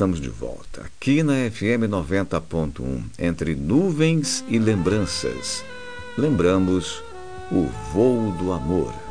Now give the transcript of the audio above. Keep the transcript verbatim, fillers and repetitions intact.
estamos de volta, aqui na F M noventa ponto um, entre nuvens e lembranças. Lembramos o voo do amor.